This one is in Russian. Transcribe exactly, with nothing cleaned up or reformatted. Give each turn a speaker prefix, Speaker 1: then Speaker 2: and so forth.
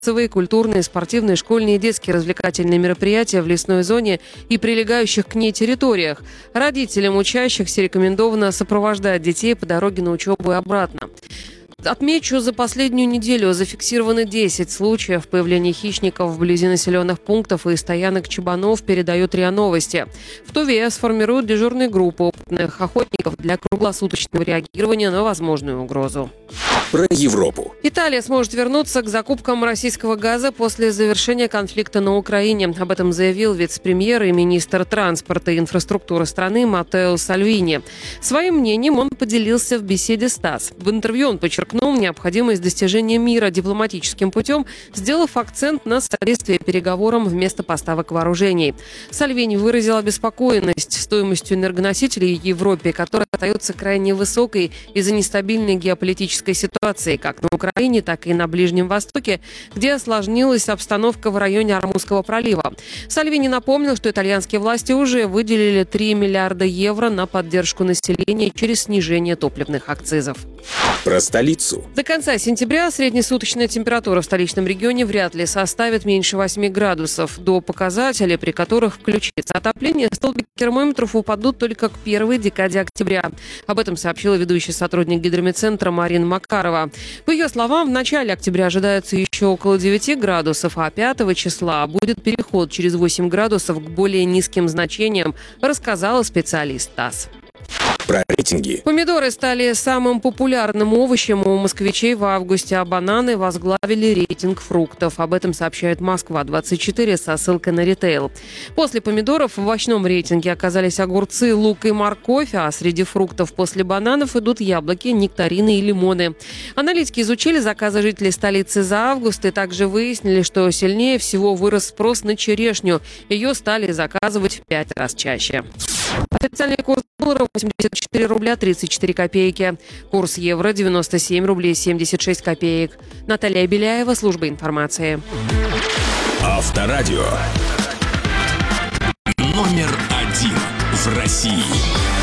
Speaker 1: массовые, культурные, спортивные, школьные и детские развлекательные мероприятия в лесной зоне и прилегающих к ней территориях. Родителям учащихся рекомендовано сопровождать детей по дороге на учебу и обратно. Отмечу, за последнюю неделю зафиксированы десять случаев появления хищников вблизи населенных пунктов и стоянок чабанов, передает РИА Новости. В Туве сформируют дежурные группы опытных охотников для круглосуточного реагирования на возможную угрозу.
Speaker 2: Про Европу.
Speaker 1: Италия сможет вернуться к закупкам российского газа после завершения конфликта на Украине. Об этом заявил вице-премьер и министр транспорта и инфраструктуры страны Маттео Сальвини. Своим мнением он поделился в беседе с ТАСС. В интервью он подчеркнул необходимость достижения мира дипломатическим путем, сделав акцент на содействие переговорам вместо поставок вооружений. Сальвини выразил обеспокоенность стоимостью энергоносителей в Европе, которая остается крайне высокой из-за нестабильной геополитической ситуации как на Украине, так и на Ближнем Востоке, где осложнилась обстановка в районе Ормузского пролива. Сальвини напомнил, что итальянские власти уже выделили три миллиарда евро на поддержку населения через снижение топливных акцизов.
Speaker 2: Про столицу.
Speaker 1: До конца сентября среднесуточная температура в столичном регионе вряд ли составит меньше восьми градусов. До показателей, при которых включится отопление, столбики термометров упадут только к первой декаде октября. Об этом сообщила ведущий сотрудник гидрометцентра Марина Макарова. По ее словам, в начале октября ожидается еще около девяти градусов, а пятого числа будет переход через восемь градусов к более низким значениям, рассказала специалист ТАСС.
Speaker 2: Про рейтинги.
Speaker 1: Помидоры стали самым популярным овощем у москвичей в августе, а бананы возглавили рейтинг фруктов. Об этом сообщает Москва двадцать четыре со ссылкой на ритейл. После помидоров в овощном рейтинге оказались огурцы, лук и морковь, а среди фруктов после бананов идут яблоки, нектарины и лимоны. Аналитики изучили заказы жителей столицы за август и также выяснили, что сильнее всего вырос спрос на черешню. Ее стали заказывать в пять раз чаще. Официальный курс доллара восемьдесят четыре рубля тридцать четыре копейки. Курс евро девяносто семь рублей семьдесят шесть копеек. Наталья Беляева, служба информации.
Speaker 2: Авторадио. Номер один в России.